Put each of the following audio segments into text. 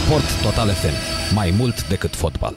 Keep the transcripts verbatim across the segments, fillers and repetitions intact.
Sport Total F M. Mai mult decât fotbal.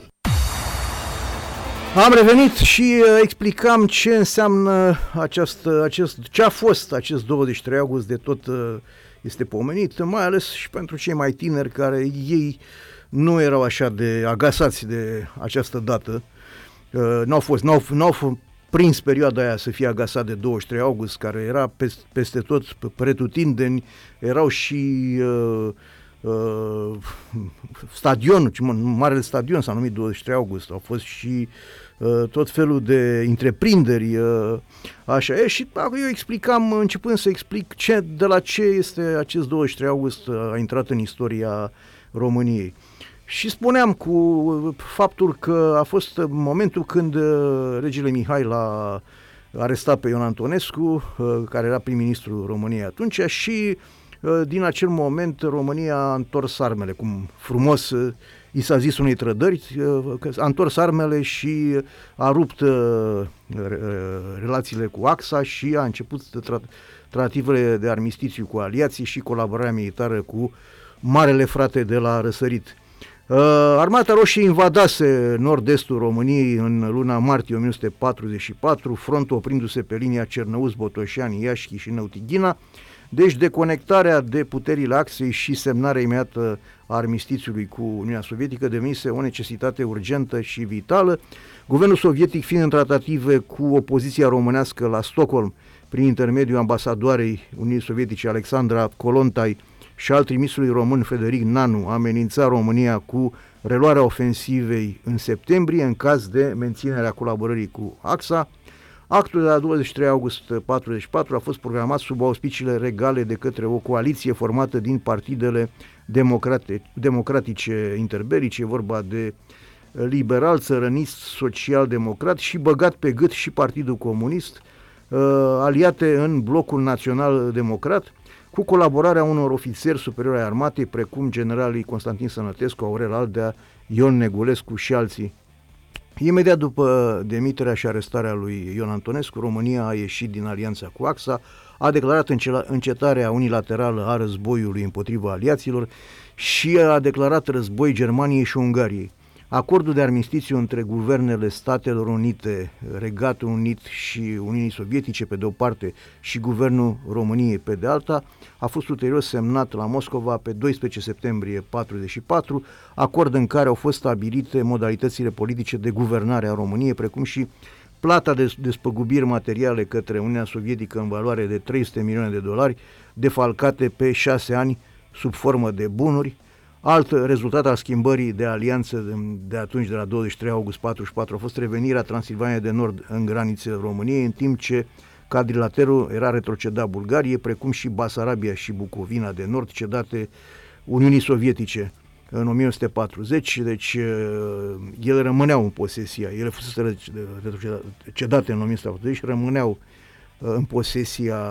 Am revenit și uh, explicam ce înseamnă această, acest, ce a fost acest douăzeci și trei august, de tot uh, este pomenit, mai ales și pentru cei mai tineri care ei nu erau așa de agasați de această dată. Uh, n-au fost, n-au, n-au fost prins perioada aia să fie agasat de douăzeci și trei august, care era peste, peste tot, pretutindeni, erau și uh, uh, stadion, marele stadion s-a numit douăzeci și trei august, au fost și uh, tot felul de întreprinderi, uh, așa e, și eu explicam, începând să explic ce, de la ce este acest douăzeci și trei august a intrat în istoria României. Și spuneam cu faptul că a fost momentul când regele Mihai l-a arestat pe Ion Antonescu, care era prim-ministru României atunci, și din acel moment România a întors armele, cum frumos i s-a zis unei trădări, că a întors armele și a rupt relațiile cu A X A și a început tratativele de armistițiu cu aliații și colaborarea militară cu Marele Frate de la răsărit. Armata Roșie invadase nord-estul României în luna martie o mie nouă sute patruzeci și patru, frontul oprindu-se pe linia Cernăuți-Botoșani, Iași, Chișinău-Tighina. Deci deconectarea de puterile Axei și semnarea imediată a armistițiului cu Uniunea Sovietică devenise o necesitate urgentă și vitală. Guvernul sovietic, fiind în tratative cu opoziția românească la Stockholm, prin intermediul ambasadoarei Uniunii Sovietice Alexandra Kolontai și al trimisului român Frederic Nanu, amenința România cu reluarea ofensivei în septembrie în caz de menținerea colaborării cu A X A. Actul de la douăzeci și trei august patruzeci și patru a fost programat sub auspiciile regale de către o coaliție formată din partidele democrate, democratice interbelice, vorba de liberal, țărănist, social-democrat, și băgat pe gât și Partidul Comunist, aliate în Blocul Național Democrat, cu colaborarea unor ofițeri superiori ai armatei, precum generalii Constantin Sănătescu, Aurel Aldea, Ion Negulescu și alții. Imediat după demiterea și arestarea lui Ion Antonescu, România a ieșit din alianța cu A X A, a declarat încetarea unilaterală a războiului împotriva aliaților și a declarat război Germaniei și Ungariei. Acordul de armistițiu între guvernele Statelor Unite, Regatul Unit și Uniunii Sovietice pe de o parte și guvernul României pe de alta a fost ulterior semnat la Moscova pe doisprezece septembrie patruzeci și patru, acord în care au fost stabilite modalitățile politice de guvernare a României, precum și plata de despăgubiri materiale către Uniunea Sovietică în valoare de trei sute milioane de dolari, defalcate pe șase ani sub formă de bunuri. Alt rezultat al schimbării de alianță de, de atunci, de la douăzeci și trei august patruzeci și patru, a fost revenirea Transilvaniei de Nord în granițele României, în timp ce quadrilaterul era retrocedat Bulgariei, precum și Basarabia și Bucovina de Nord, cedate Uniunii Sovietice în o mie nouă sute patruzeci, deci ele rămâneau în posesia, ele fusese cedate în o mie nouă sute patruzeci și rămâneau în posesia